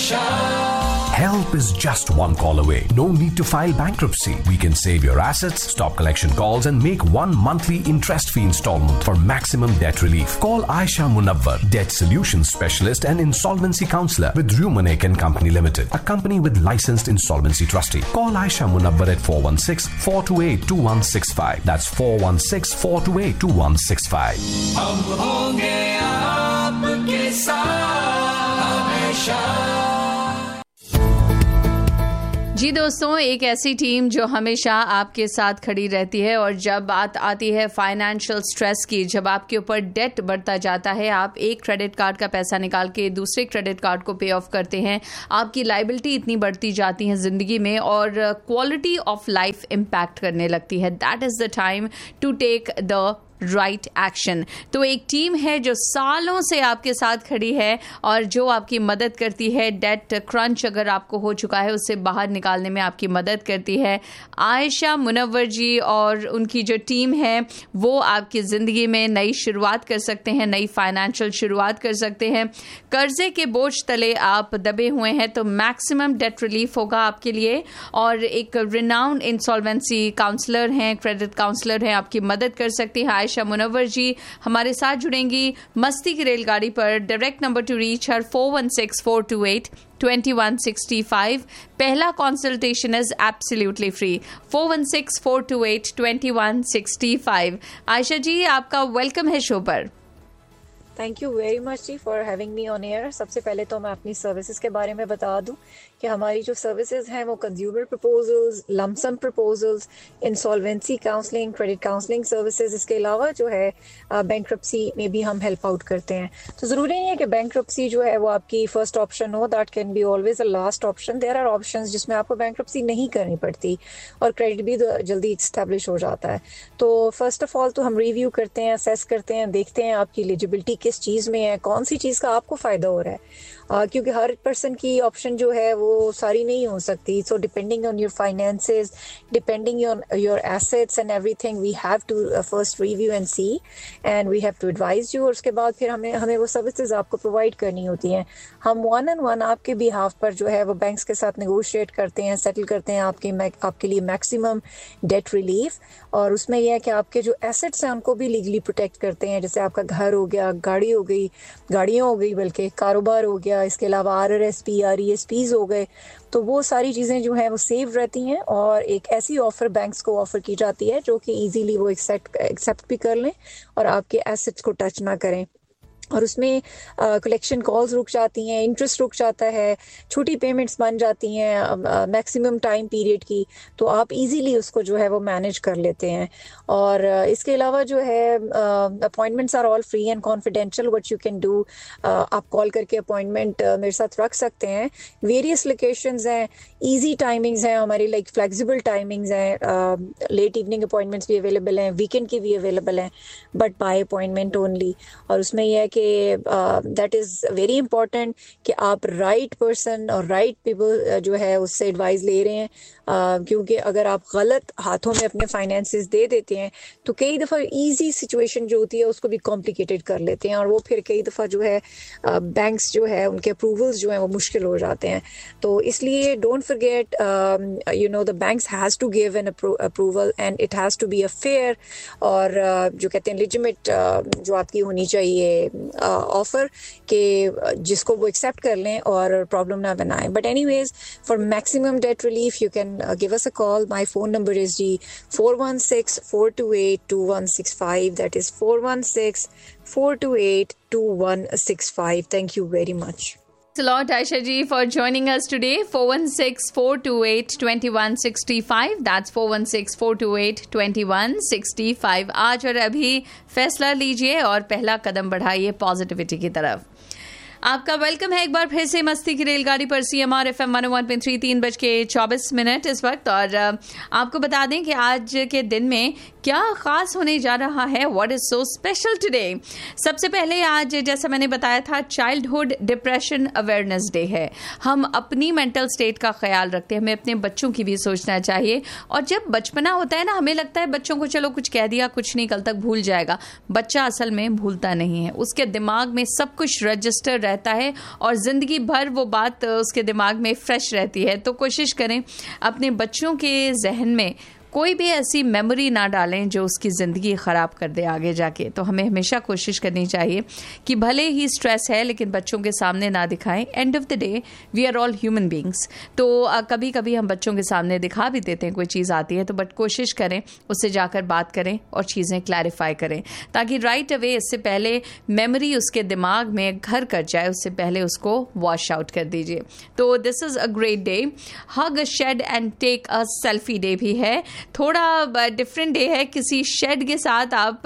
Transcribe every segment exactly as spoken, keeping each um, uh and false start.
Help is just one call away. No need to file bankruptcy. We can save your assets, stop collection calls and make one monthly interest-free installment for maximum debt relief. Call Aisha Munawwar, Debt Solutions Specialist and Insolvency Counselor with Rumanek and Company Limited, a company with licensed insolvency trustee. Call Aisha Munawwar at four one six, four two eight, two one six five. That's four one six, four two eight, two one six five. हम होंगे आपके साथ हमेशा। जी दोस्तों, एक ऐसी team जो हमेशा आपके साथ खड़ी रहती है और जब बात आती है फाइनेंशियल स्ट्रेस की, जब आपके ऊपर डेट बढ़ता जाता है, आप एक क्रेडिट कार्ड का पैसा निकाल के दूसरे क्रेडिट कार्ड को पे ऑफ करते हैं, आपकी लाइबिलिटी इतनी बढ़ती जाती है ज़िंदगी में और क्वालिटी ऑफ लाइफ इम्पैक्ट करने लगती है, that is the time to take the right action. तो एक टीम है जो सालों से आपके साथ खड़ी है और जो आपकी मदद करती है, डेट क्रंच अगर आपको हो चुका है उससे बाहर निकालने में आपकी मदद करती है। आयशा मुनव्वर जी और उनकी जो टीम है वो आपकी ज़िंदगी में नई शुरुआत कर सकते हैं, नई फाइनेंशियल शुरुआत कर सकते हैं। कर्जे के बोझ तले आप दबे हुए हैं तो मैक्सिमम डेट रिलीफ होगा आपके लिए और एक रिनाउंड इंसॉल्वेंसी काउंसलर हैं, क्रेडिट काउंसलर हैं, आपकी मदद कर सकती है। आयशा मुनव्वर जी हमारे साथ जुड़ेंगी मस्ती की रेलगाड़ी पर। Direct number two reach her four one six, four to eight, twenty one sixty five. पहला consultation is absolutely free. Four one six, four to eight, twenty one sixty five. Ayesha जी, आपका वेलकम है शो पर। Thank you very much ji for having me on air. सबसे पहले तो मैं अपनी services के बारे में बता दूं कि हमारी जो सर्विसेज हैं वो consumer proposals, lump sum proposals, insolvency counselling, credit counselling services, इसके अलावा जो है बैंक्रप्सी में भी हम हेल्प आउट करते हैं। तो ज़रूरी नहीं है कि बैंक्रप्सी जो है वो आपकी फर्स्ट ऑप्शन हो, that can be always a last option. There are options जिसमें आपको बैंक्रप्सी नहीं करनी पड़ती और क्रेडिट भी जल्दी इस्टेब्लिश हो जाता है। तो फर्स्ट ऑफ ऑल तो हम रिव्यू करते हैं, असेस करते हैं, देखते हैं आपकी एलिजिबिलिटी किस चीज़ में है, कौन सी चीज़ का आपको फ़ायदा हो रहा है, uh, क्योंकि हर पर्सन की ऑप्शन जो है वो सारी नहीं हो सकती। So depending on your finances, depending on your assets and everything, we have to first review and C and we have to advise you. और उसके बाद फिर हमें हमें वो सर्विसेज आपको प्रोवाइड करनी होती हैं। हम वन एंड वन आपके बिहाफ पर जो है वो बैंक्स के साथ नेगोशिएट करते हैं, सेटल करते हैं आपके आपके लिए मैक्सिमम डेट रिलीफ। और उसमें यह है कि आपके जो एसेट्स हैं उनको भी लीगली प्रोटेक्ट करते हैं, जैसे आपका घर हो गया, गाड़ी हो गई, गाड़ियाँ हो गई, बल्कि कारोबार हो गया, इसके अलावा are R S P, R E S Ps हो गए। तो वो सारी चीज़ें जो हैं वो सेव रहती हैं और एक ऐसी ऑफ़र बैंक्स को ऑफ़र की जाती है जो कि इजीली वो एक्सेप्ट एक्सेप्ट भी कर लें और आपके एसेट्स को टच ना करें। और उसमें कलेक्शन कॉल्स रुक जाती हैं, इंटरेस्ट रुक जाता है, छोटी पेमेंट्स बन जाती हैं मैक्सिमम टाइम पीरियड की, तो आप इजीली उसको जो है वो मैनेज कर लेते हैं। और uh, इसके अलावा जो है appointments are all free and confidential. What you can do, आप कॉल करके अपॉइंटमेंट uh, मेरे साथ रख सकते हैं। वेरियस लोकेशंस हैं, ईजी टाइमिंग्स हैं हमारी, लाइक फ्लेक्सिबल टाइमिंग्स हैं, लेट इवनिंग अपॉइंटमेंट्स भी अवेलेबल हैं, वीकेंड की भी अवेलेबल हैं, बट बाय अपॉइंटमेंट ओनली। और उसमें यह है कि दैट इज़ वेरी इंपॉर्टेंट कि आप राइट पर्सन और राइट पीपल जो है उससे एडवाइस ले रहे हैं, uh, क्योंकि अगर आप गलत हाथों में अपने फाइनेंसेस दे देते हैं तो कई दफ़ा इजी सिचुएशन जो होती है उसको भी कॉम्प्लिकेटेड कर लेते हैं और वो फिर कई दफ़ा जो है बैंक्स uh, जो है उनके अप्रूवल्स जो हैं वो मुश्किल हो जाते हैं। तो इसलिए don't forget, you know, the banks has to give an approval and it has to be a fair और uh, जो कहते हैं लेजिटिमेट uh, जो आपकी होनी चाहिए ऑफर के जिसको वो एक्सेप्ट कर लें और प्रॉब्लम ना बनाएं। But anyways, for maximum date relief you can give us a call. My phone number is ji four one six, four to eight, to one six five. That is four one six, four to eight, to one six five. Thank you very much. Thanks a lot, Aisha ji, for joining us today. four one six, four two eight, two one six five. That's four one six, four two eight, two one six five. आज और अभी फैसला लीजिए और पहला कदम बढ़ाइए positivity की तरफ। आपका वेलकम है एक बार फिर से मस्ती की रेलगाड़ी पर। C M R F M one ओ वन पॉइंट थ्री, तीन बज के चौबीस मिनट इस वक्त। और आपको बता दें कि आज के दिन में क्या खास होने जा रहा है, what is so special today. सबसे पहले आज जैसा मैंने बताया था चाइल्डहुड डिप्रेशन अवेयरनेस डे है। हम अपनी मेंटल स्टेट का ख्याल रखते हैं, हमें अपने बच्चों की भी सोचना चाहिए। और जब बचपना होता है ना, हमें लगता है बच्चों को चलो कुछ कह दिया, कुछ नहीं, कल तक भूल जाएगा। बच्चा असल में भूलता नहीं है, उसके दिमाग में सब कुछ रजिस्टर रहता रहता है और ज़िंदगी भर वो बात उसके दिमाग में फ्रेश रहती है। तो कोशिश करें अपने बच्चों के जहन में कोई भी ऐसी मेमोरी ना डालें जो उसकी ज़िंदगी ख़राब कर दे आगे जाके। तो हमें हमेशा कोशिश करनी चाहिए कि भले ही स्ट्रेस है लेकिन बच्चों के सामने ना दिखाएं। End of the day we are all human beings. तो uh, कभी कभी हम बच्चों के सामने दिखा भी देते हैं कोई चीज़ आती है, तो बट कोशिश करें उससे जाकर बात करें और चीज़ें क्लैरिफाई करें, ताकि राइट अवे इससे पहले मेमोरी उसके दिमाग में घर कर जाए, उससे पहले उसको वॉश आउट कर दीजिए। तो this is a great day. Hug, shade and take a selfie day भी है। थोड़ा डिफरेंट डे है, किसी शेड के साथ आप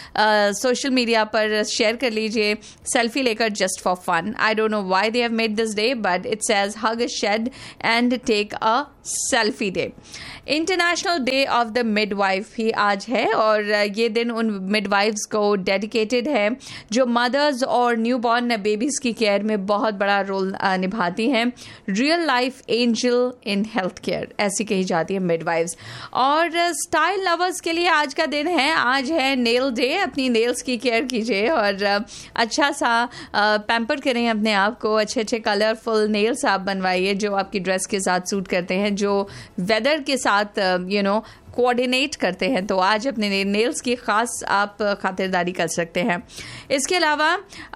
सोशल मीडिया पर शेयर कर लीजिए सेल्फी लेकर just for fun. I don't know why they have made this day but it says hug a shade and take a selfie day. International day of the midwife भी आज है और ये दिन उन मिडवाइफ्स को डेडिकेटेड है जो मदर्स और न्यूबॉर्न बेबीज़ की केयर में बहुत बड़ा रोल निभाती हैं। Real life angel in health care ऐसी कही जाती है मिडवाइफ्स। और स्टाइल लवर्स के लिए आज का दिन है, आज है नेल डे। अपनी नेल्स की केयर कीजिए और अच्छा सा पैम्पर करें अपने आप को। अच्छे अच्छे कलरफुल नेल्स आप बनवाइए जो आपकी ड्रेस के साथ सूट करते हैं, जो वेदर के साथ यू नो कोऑर्डिनेट करते हैं। तो आज अपने नेल्स की खास आप खातिरदारी कर सकते हैं। इसके अलावा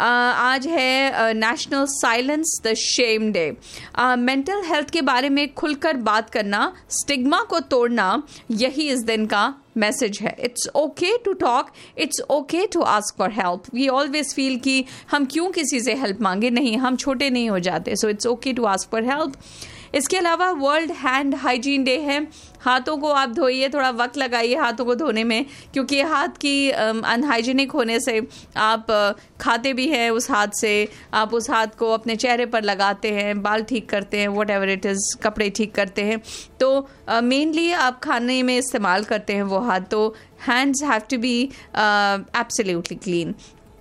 आज है national silence the Shem day. Mental health के बारे में खुलकर बात करना, स्टिग्मा को तोड़ना, यही इस दिन का मैसेज है। It's okay to talk, it's okay to ask for help. We always feel कि हम क्यों किसी से हेल्प मांगे, नहीं, हम छोटे नहीं हो जाते। So it's okay to ask for help. इसके अलावा वर्ल्ड हैंड हाइजीन डे है। हाथों को आप धोइए, थोड़ा वक्त लगाइए हाथों को धोने में, क्योंकि हाथ की अनहाइजीनिक होने से आप खाते भी हैं उस हाथ से, आप उस हाथ को अपने चेहरे पर लगाते हैं, बाल ठीक करते हैं, वट एवर इट इज़, कपड़े ठीक करते हैं, तो मेनली uh, आप खाने में इस्तेमाल करते हैं वो हाथ। तो hands have to be absolutely clean.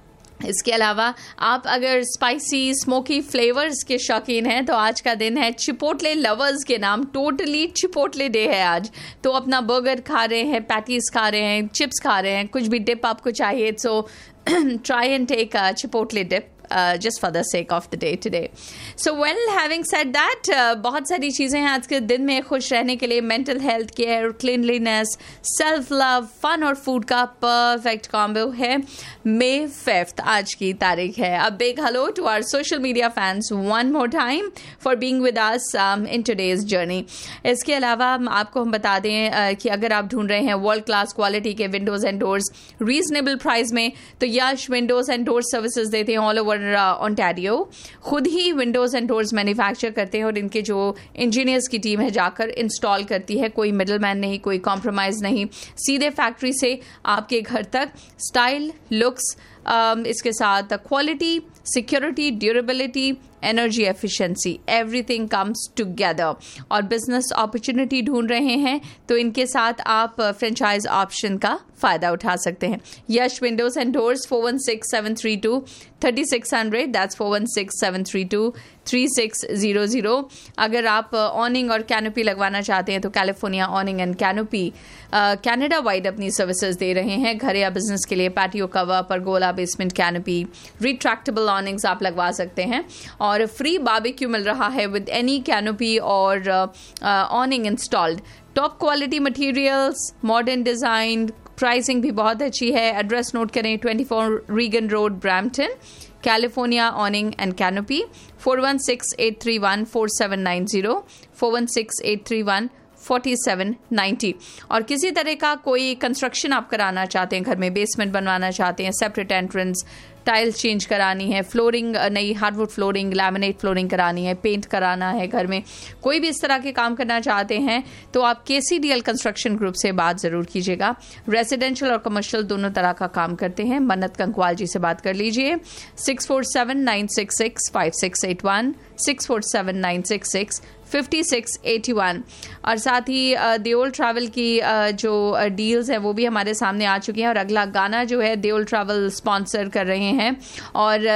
इसके अलावा आप अगर स्पाइसी स्मोकी फ्लेवर्स के शौकीन हैं तो आज का दिन है चिपोटले लवर्स के नाम। टोटली चिपोटले डे है आज। तो अपना बर्गर खा रहे हैं, पैटीज खा रहे हैं, चिप्स खा रहे हैं, कुछ भी डिप आपको चाहिए, so try and take a chipotle dip Uh, just for the sake of the day today. So well, having said that, uh, बहुत सारी चीज़ें हैं आज के दिन में खुश रहने के लिए। Mental health care, cleanliness, self love, fun और फूड का परफेक्ट कॉम्बो है। मई फिफ्थ आज की तारीख है। अब big hello to our social media fans one more time for being with us in today's journey. इसके अलावा आपको हम बता दें uh, कि अगर आप ढूंढ रहे हैं वर्ल्ड क्लास क्वालिटी के Windows and doors reasonable price में, तो यश विंडोज़ एंड डोर्स सर्विसेज देते हैं ऑल ओवर ओंटारियो। खुद ही विंडोज एंड डोर्स मैन्युफैक्चर करते हैं और इनके जो इंजीनियर्स की टीम है जाकर इंस्टॉल करती है। कोई मिडल मैन नहीं, कोई कॉम्प्रोमाइज नहीं, सीधे फैक्ट्री से आपके घर तक स्टाइल, लुक्स, Um, इसके साथ quality, security, durability, energy efficiency, everything comes together. और बिजनेस अपॉर्चुनिटी ढूंढ रहे हैं तो इनके साथ आप फ्रेंचाइज ऑप्शन का फ़ायदा उठा सकते हैं। यश Windows and doors, four one six seven three to thirty six hundred, that's four one six seven three to three six zero zero. अगर आप ऑनिंग और कैनोपी लगवाना चाहते हैं तो California ऑनिंग and canopy Canada wide अपनी सर्विसेज दे रहे हैं। घर या बिजनेस के लिए patio cover, pergola, basement canopy, retractable ऑनिंग्स आप लगवा सकते हैं और फ्री बारबेक्यू मिल रहा है विद एनी कैनोपी और ऑनिंग installed. Top quality materials, modern design, pricing भी बहुत अच्छी है। एड्रेस नोट करें, twenty four Regan road, Brampton, California ऑनिंग and canopy, four one six eight three one four seven nine zero, four one six eight three one forty seven ninety. और किसी तरह का कोई कंस्ट्रक्शन आप कराना चाहते हैं, घर में बेसमेंट बनवाना चाहते हैं, सेपरेट एंट्रेंस, टाइल्स चेंज करानी है, फ्लोरिंग नई हार्डवुड फ्लोरिंग, लैमिनेट फ्लोरिंग करानी है, पेंट कराना है, घर में कोई भी इस तरह के काम करना चाहते हैं तो आप केसीडीएल कंस्ट्रक्शन ग्रुप से बात ज़रूर कीजिएगा। रेजिडेंशियल और कमर्शियल दोनों तरह का काम करते हैं। मन्नत कंकवाल जी से बात कर लीजिए, six four seven nine six six five six eight one, six four seven nine six six fifty six eighty one. और साथ ही देओल ट्रैवल की जो डील्स हैं वो भी हमारे सामने आ चुकी हैं और अगला गाना जो है देओल ट्रैवल स्पॉन्सर कर रहे हैं और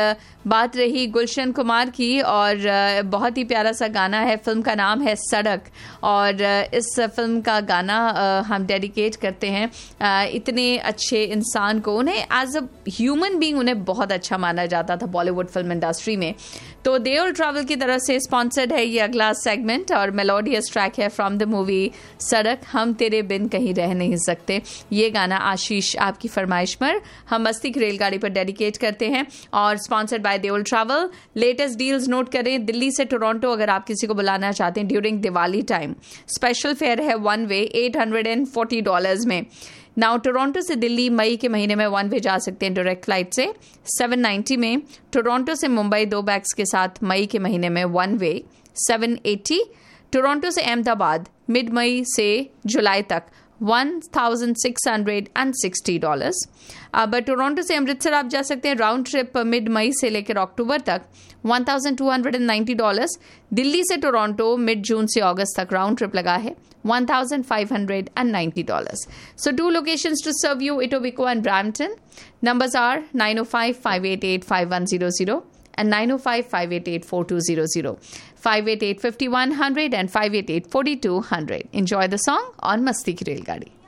बात रही गुलशन कुमार की, और बहुत ही प्यारा सा गाना है, फिल्म का नाम है सड़क, और इस फिल्म का गाना हम डेडिकेट करते हैं इतने अच्छे इंसान को। उन्हें एज अ ह्यूमन बीइंग उन्हें बहुत अच्छा माना जाता था बॉलीवुड फिल्म इंडस्ट्री में। तो देओल ट्रैवल की तरफ से स्पॉन्सर्ड है ये अगला सेगमेंट, और मेलोडियस ट्रैक है फ्रॉम द मूवी सड़क, हम तेरे बिन कहीं रह नहीं सकते। ये गाना आशीष आपकी फरमाइश पर हम मस्ती की रेलगाड़ी पर डेडिकेट करते हैं, और sponsored by Deol travel. Latest deals note करें, दिल्ली से टोरंटो अगर आप किसी को बुलाना चाहते हैं during Diwali time, special fair है one way at hundred and forty dollars में। नाउ टोरंटो से दिल्ली मई के महीने में वन वे जा सकते हैं डायरेक्ट फ्लाइट से सेवन नाइन्टी में। टोरंटो से मुंबई दो बैग्स के साथ मई के महीने में one way seven eighty. Toronto से अहमदाबाद मिड मई से जुलाई तक one thousand six hundred sixty dollars. अब टोरंटो से अमृतसर आप जा सकते हैं राउंड ट्रिप मिड मई से लेकर अक्टूबर तक one thousand two hundred ninety dollars. Delhi से टोरंटो मिड जून से अगस्त तक राउंड ट्रिप लगा है one thousand five hundred ninety dollars. So two locations to serve you, Etobicoke and Brampton. Numbers are nine oh five, five eight eight, five one zero zero and nine oh five, five eight eight, four two zero zero, five eight eight, five one zero zero and five eight eight, four two zero zero. Enjoy the song on Masti Ki Railgadi.